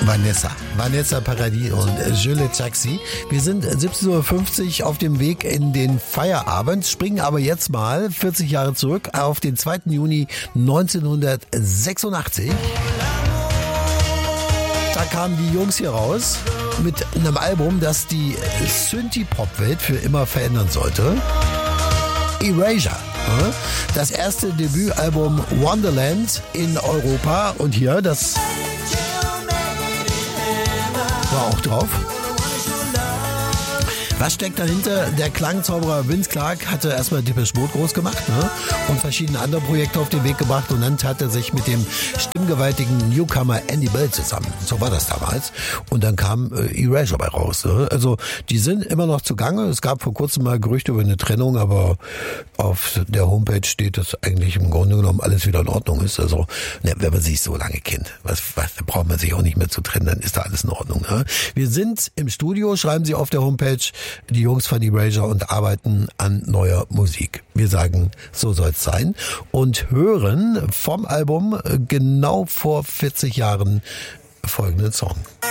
Vanessa Paradis und Jules Taxi. Wir sind 17.50 Uhr auf dem Weg in den Feierabend, springen aber jetzt mal 40 Jahre zurück auf den 2. Juni 1986. Da kamen die Jungs hier raus mit einem Album, das die Synthie-Pop-Welt für immer verändern sollte. Erasure. Das erste Debütalbum Wonderland in Europa. Und hier, das war auch drauf. Was steckt dahinter? Der Klangzauberer Vince Clarke hatte erstmal Depeche Mode groß gemacht, ne? Und verschiedene andere Projekte auf den Weg gebracht und dann tat er sich mit dem stimmgewaltigen Newcomer Andy Bell zusammen. So war das damals. Und dann kam Erasure bei raus. Ne? Also die sind immer noch zugange. Es gab vor kurzem mal Gerüchte über eine Trennung, aber auf der Homepage steht, dass eigentlich im Grunde genommen alles wieder in Ordnung ist. Also ne, wenn man sich so lange kennt, da braucht man sich auch nicht mehr zu trennen, dann ist da alles in Ordnung. Ne? Wir sind im Studio, schreiben Sie auf der Homepage, die Jungs von Erasure, und arbeiten an neuer Musik. Wir sagen, so soll's sein, und hören vom Album genau vor 40 Jahren folgenden Song.